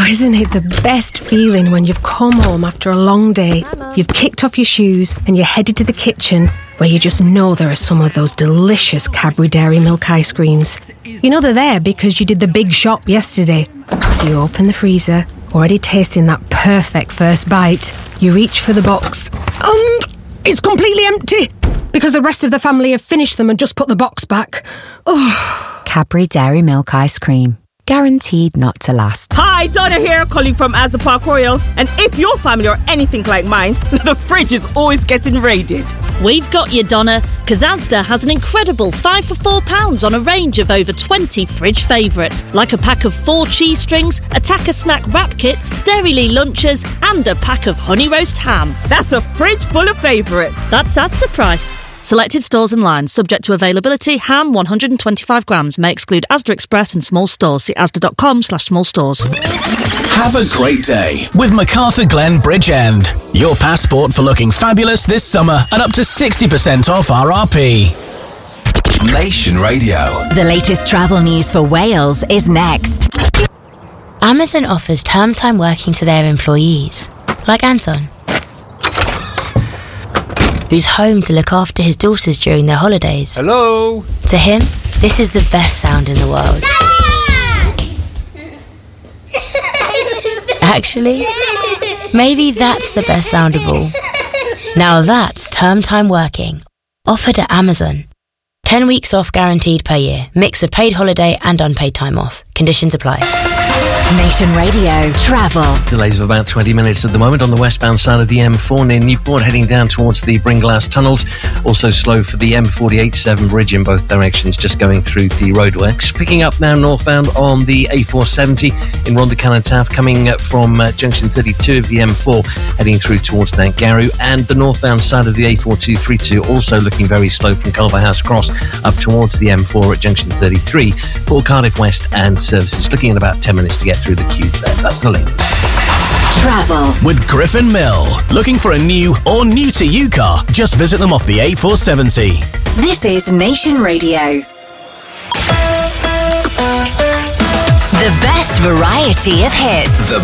isn't it the best feeling when you've come home after a long day, you've kicked off your shoes and you're headed to the kitchen where you just know there are some of those delicious Cadbury Dairy Milk ice creams. You know they're there because you did the big shop yesterday. So you open the freezer, already tasting that perfect first bite. You reach for the box and it's completely empty because the rest of the family have finished them and just put the box back. Oh. Cadbury Dairy Milk ice cream. Guaranteed not to last. Hi, Donna here, calling from Asda Park Royal. And if your family are anything like mine, the fridge is always getting raided. We've got you, Donna, because Asda has an incredible 5 for £4 on a range of over 20 fridge favourites, like a pack of 4 cheese strings, a Tacker snack wrap kits, Dairylee lunches, and a pack of honey roast ham. That's a fridge full of favourites. That's Asda price. Selected stores and lines, subject to availability. Ham 125 grams may exclude Asda Express and small stores. See asda.com/small stores. Have a great day with MacArthur Glen Bridgend. Your passport for looking fabulous this summer and up to 60% off RRP. Nation Radio. The latest travel news for Wales is next. Amazon offers term time working to their employees, like Anton, who's home to look after his daughters during their holidays. Hello! To him, this is the best sound in the world. Actually, maybe that's the best sound of all. Now that's term time working, offered at Amazon. 10 weeks off guaranteed per year. Mix of paid holiday and unpaid time off. Conditions apply. Nation Radio Travel. Delays of about 20 minutes at the moment on the westbound side of the M4 near Newport, heading down towards the Bringlass tunnels. Also slow for the M48-7 bridge in both directions, just going through the roadworks. Picking up now northbound on the A470 in Rhondda Taff, coming from junction 32 of the M4, heading through towards Nantgarw. And the northbound side of the A4232 also looking very slow from Culverhouse Cross up towards the M4 at junction 33 for Cardiff West and services. Looking at about 10 minutes to get through the queues there. That's the latest. Travel with Griffin Mill. Looking for a new or new to you car? Just visit them off the A470. This is Nation Radio. The best variety of hits. The